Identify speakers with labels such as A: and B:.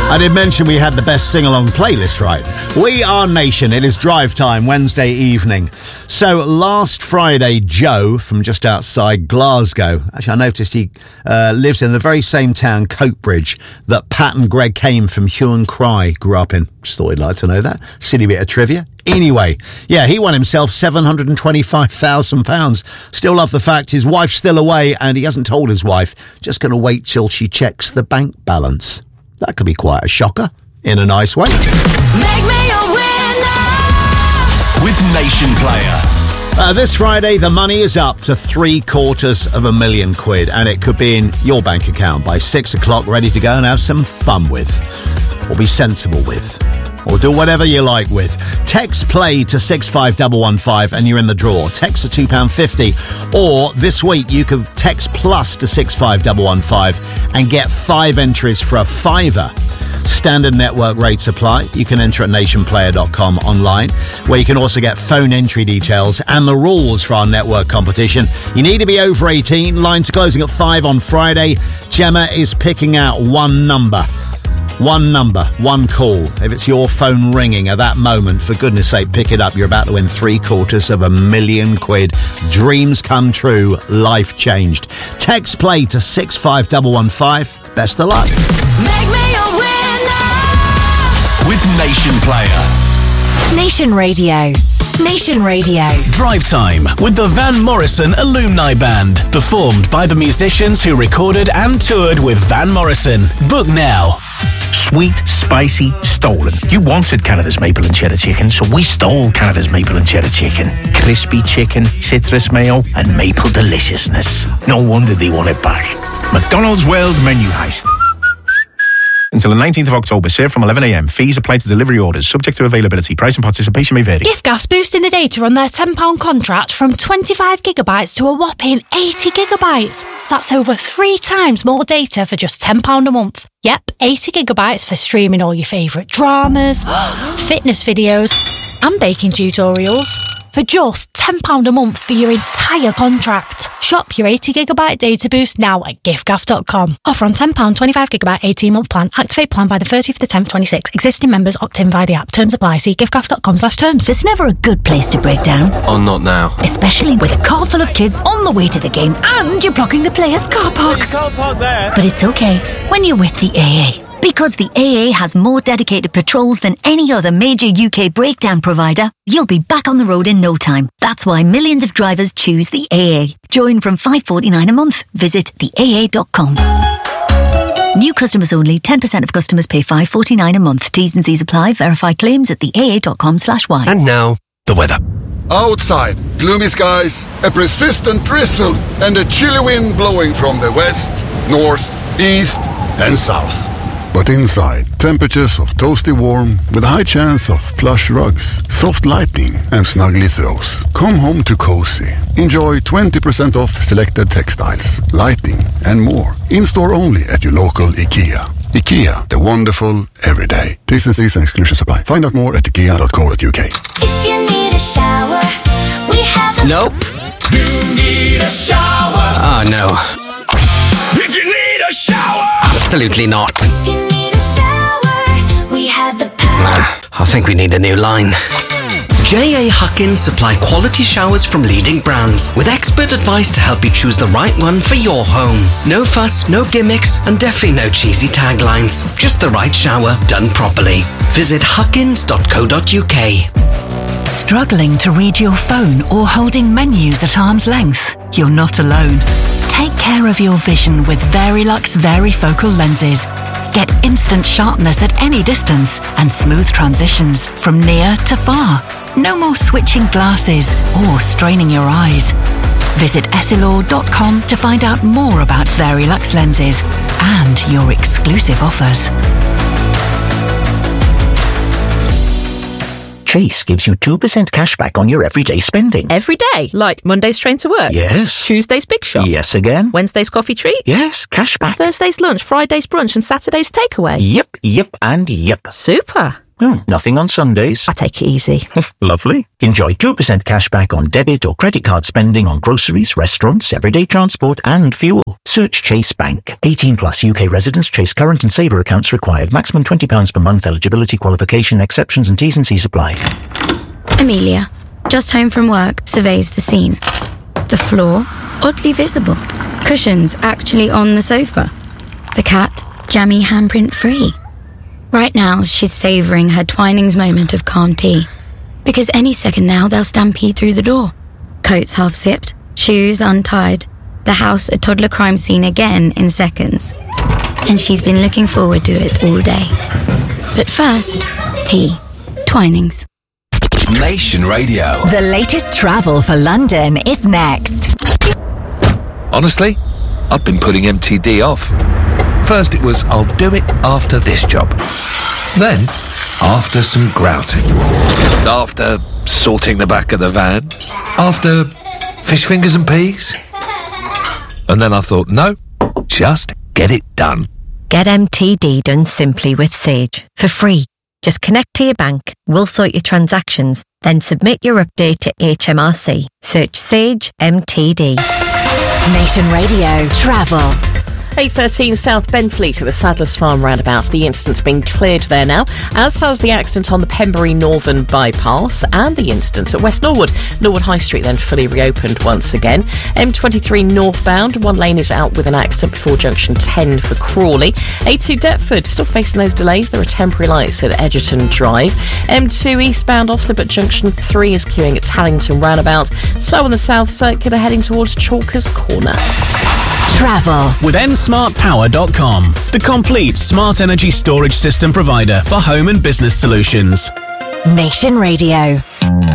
A: I did mention we had the best sing-along playlist, right? We Are Nation. It is drive time, Wednesday evening. So last Friday, Joe from just outside Glasgow, actually I noticed he lives in the very same town, Coatbridge, that Pat and Greg Kane from Hue and Cry grew up in. Just thought you'd like to know that. Silly bit of trivia. Anyway, yeah, he won himself £725,000. Still love the fact his wife's still away and he hasn't told his wife. Just going to wait till she checks the bank balance. That could be quite a shocker, in a nice way.
B: Make me a winner
C: with Nation Player.
A: This Friday, the money is up to £750,000, and it could be in your bank account by 6 o'clock, ready to go and have some fun with, or be sensible with, or do whatever you like with. Text play to 65115 and you're in the draw. Text to £2.50, or this week you could text plus to 65115 and get 5 entries for a £5. Standard network rates apply. You can enter at nationplayer.com online, where you can also get phone entry details and the rules for our network competition. You need to be over 18. Lines are closing at 5 on Friday. Gemma is picking out one number. One number, one call. If it's your phone ringing at that moment, for goodness sake, pick it up. You're about to win £750,000. Dreams come true. Life changed. Text play to 65115. Best of luck.
B: Make me a winner
C: with Nation Player.
D: Nation Radio. Nation Radio.
C: Drive Time with the Van Morrison Alumni Band. Performed by the musicians who recorded and toured with Van Morrison. Book now.
E: Sweet, spicy, stolen. You wanted Canada's maple and cheddar chicken, so we stole Canada's maple and cheddar chicken. Crispy chicken, citrus mayo, and maple deliciousness. No wonder they want it back. McDonald's World Menu Heist. Until the 19th of October, served from 11 a.m. Fees apply to delivery orders, subject to availability. Price and participation may vary.
F: Giftgas boosting the data on their £10 contract from 25 gigabytes to a whopping 80 gigabytes. That's over 3 times more data for just £10 a month. Yep, 80 gigabytes for streaming all your favourite dramas, fitness videos, and baking tutorials. For just £10 a month for your entire contract. Shop your 80 gigabyte data boost now at giftgaff.com. Offer on £10, 25 gigabyte, 18-month plan. Activate plan by the 30th of the 10th, 26. Existing members opt in via the app. Terms apply. See giftgaff.com/terms.
D: There's never a good place to break down.
G: Oh, not now.
D: Especially with a car full of kids on the way to the game and you're blocking the player's car park.
G: You can't park there.
D: But it's okay when you're with the AA. Because the AA has more dedicated patrols than any other major UK breakdown provider, you'll be back on the road in no time. That's why millions of drivers choose the AA. Join from $5.49 a month. Visit theaa.com. New customers only. 10% of customers pay $5.49 a month. T's and C's apply. Verify claims at theaa.com/y.
G: And now, the weather.
H: Outside, gloomy skies, a persistent drizzle, and a chilly wind blowing from the west, north, east, and south. But inside, temperatures of toasty warm with a high chance of plush rugs, soft lighting, and snuggly throws. Come home to cozy. Enjoy 20% off selected textiles, lighting, and more. In-store only at your local IKEA. IKEA, the wonderful everyday. T's and C's and exclusions apply. Find out more at ikea.co.uk.
B: If you need a shower, we have a
G: Nope.
C: You need a shower.
G: Oh, no.
C: If you need a shower.
G: Absolutely not.
B: If you need a shower, we have the power.
G: I think we need a new line. J.A. Huckins supply quality showers from leading brands with expert advice to help you choose the right one for your home. No fuss, no gimmicks, and definitely no cheesy taglines. Just the right shower done properly. Visit huckins.co.uk.
D: Struggling to read your phone or holding menus at arm's length? You're not alone. Take care of your vision with Verilux Varifocal lenses. Get instant sharpness at any distance and smooth transitions from near to far. No more switching glasses or straining your eyes. Visit essilor.com to find out more about Verilux lenses and your exclusive offers.
I: Chase gives you 2% cash back on your everyday spending.
J: Every day? Like Monday's train to work?
I: Yes.
J: Tuesday's big shop?
I: Yes again.
J: Wednesday's coffee treat?
I: Yes, cash back.
J: Thursday's lunch, Friday's brunch and Saturday's takeaway?
I: Yep, and yep.
J: Super.
I: Nothing on Sundays.
J: I take it easy.
I: Lovely. Enjoy 2% cash back on debit or credit card spending on groceries, restaurants, everyday transport and fuel. Search Chase Bank. 18 plus UK residents. Chase current and saver accounts required. Maximum £20 per month. Eligibility, qualification, exceptions and T's and C's apply.
K: Amelia, just home from work, surveys the scene. The floor, oddly visible. Cushions actually on the sofa. The cat, jammy handprint free. Right now, she's savouring her Twinings moment of calm tea. Because any second now, they'll stampede through the door. Coats half zipped, shoes untied. The house a toddler crime scene again in seconds. And she's been looking forward to it all day. But first, tea. Twinings.
C: Nation Radio.
D: The latest travel for London is next.
L: Honestly, I've been putting MTD off. First it was, I'll do it after this job. Then, after some grouting. After sorting the back of the van. After fish fingers and peas. And then I thought, no, just get it done.
M: Get MTD done simply with Sage for free. Just connect to your bank, we'll sort your transactions, then submit your update to HMRC. Search Sage MTD.
D: Nation Radio Travel.
N: 813 South Benfleet to the Sadler's Farm roundabout. The incident's been cleared there now, as has the accident on the Pembury Northern bypass and the incident at West Norwood. Norwood High Street then fully reopened once again. M23 northbound, one lane is out with an accident before junction 10 for Crawley. A2 Deptford still facing those delays. There are temporary lights at Edgerton Drive. M2 eastbound off slip at junction 3 is queuing at Tallington roundabout. Slow on the South Circular heading towards Chalkers Corner.
D: Travel
C: with nsmartpower.com, the complete smart energy storage system provider for home and business solutions.
D: Nation Radio.